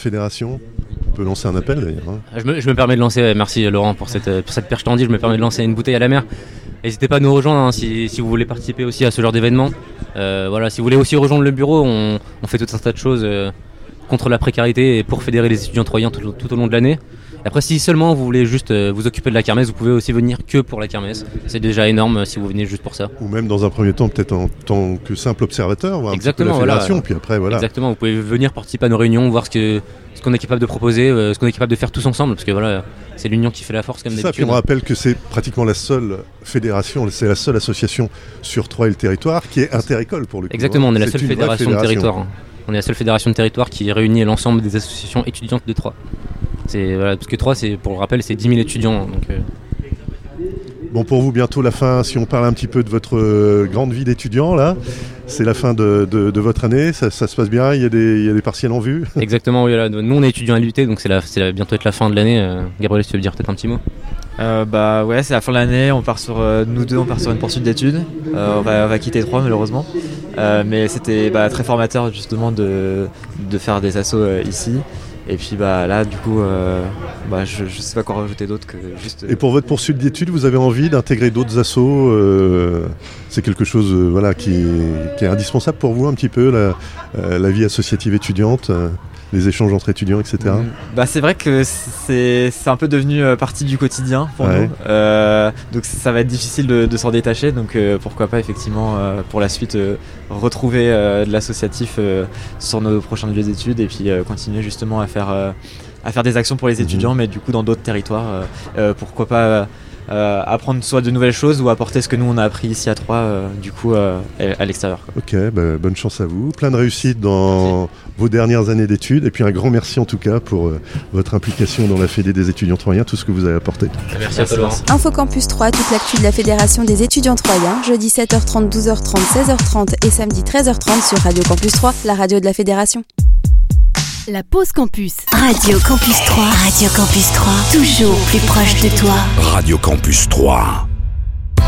fédération. On peut lancer un appel d'ailleurs. Hein. Je me permets de lancer, merci Laurent pour cette perche tendue, je me permets de lancer une bouteille à la mer. N'hésitez pas à nous rejoindre hein, si vous voulez participer aussi à ce genre d'événement. Si vous voulez aussi rejoindre le bureau, on fait tout un tas de choses contre la précarité et pour fédérer les étudiants troyens tout au long de l'année. Et après, si seulement vous voulez juste vous occuper de la kermesse, vous pouvez aussi venir que pour la kermesse. C'est déjà énorme si vous venez juste pour ça. Ou même dans un premier temps, peut-être en tant que simple observateur, voir exactement, un petit peu la fédération, puis après voilà. Exactement, vous pouvez venir participer à nos réunions, voir ce qu'on est capable de proposer, ce qu'on est capable de faire tous ensemble, parce que voilà, c'est l'union qui fait la force comme d'habitude. Ça, puis on rappelle que c'est pratiquement la seule fédération, c'est la seule association sur Troyes et le territoire qui est interécole pour le coup. Exactement, on est la seule fédération de territoire. Hein. On est la seule fédération de territoire qui réunit l'ensemble des associations étudiantes de Troyes. Parce que Troyes, pour le rappel, c'est 10 000 étudiants. Donc, Bon, pour vous, bientôt la fin, si on parle un petit peu de votre grande vie d'étudiant, là, c'est la fin de votre année, ça se passe bien, il y a des partiels en vue. Exactement, oui, là, nous on est étudiants à l'UT, donc c'est bientôt être la fin de l'année. Gabriel, si tu veux dire peut-être un petit mot. Ouais, c'est la fin de l'année, nous deux on part sur une poursuite d'études, on va quitter Troyes malheureusement, mais c'était très formateur justement de faire des assos ici. Et puis là du coup je sais pas quoi rajouter d'autre que juste. Et pour votre poursuite d'études, vous avez envie d'intégrer d'autres assos c'est quelque chose qui est indispensable pour vous un petit peu la vie associative étudiante, les échanges entre étudiants, etc. C'est vrai que c'est un peu devenu partie du quotidien pour nous. Donc ça va être difficile de s'en détacher. Donc pourquoi pas effectivement pour la suite retrouver de l'associatif sur nos prochains lieux d'études et puis continuer justement à faire des actions pour les étudiants, mais du coup dans d'autres territoires. Pourquoi pas apprendre soit de nouvelles choses ou apporter ce que nous on a appris ici à Troyes à l'extérieur. Ok, bonne chance à vous, plein de réussite dans vos dernières années d'études et puis un grand merci en tout cas pour votre implication dans la Fédé des étudiants troyens, tout ce que vous avez apporté. Merci à toi. Infocampus 3, toute l'actu de la Fédération des étudiants troyens, jeudi 7h30, 12h30, 16h30 et samedi 13h30 sur Radio Campus 3, la radio de la Fédération. La pause campus. Radio Campus 3. Radio Campus 3. Toujours plus proche de toi. Radio Campus 3.